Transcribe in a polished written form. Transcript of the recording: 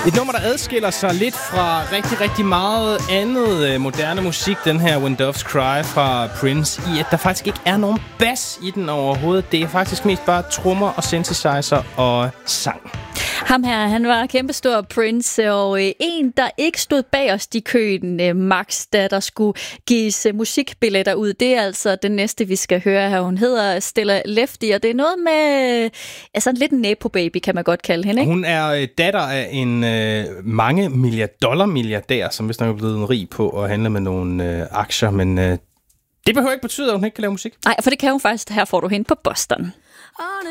Et nummer, der adskiller sig lidt fra rigtig, rigtig meget andet moderne musik, den her When Doves Cry fra Prince, i at der faktisk ikke er nogen bass i den overhovedet. Det er faktisk mest bare trommer og synthesizer og sang. Ham her, han var kæmpestor, Prince, og en, der ikke stod bag os i køen, Max, da der skulle gives musikbilletter ud. Det er altså den næste, vi skal høre her. Hun hedder Stella Lefty, og det er noget med altså lidt en nepo-baby, kan man godt kalde hende, ikke? Hun er datter af en mange milliardær, som vist nok er blevet rig på at handle med nogle aktier, men det behøver ikke betyde, at hun ikke kan lave musik. Nej, for det kan hun faktisk. Her får du hende på Boston. On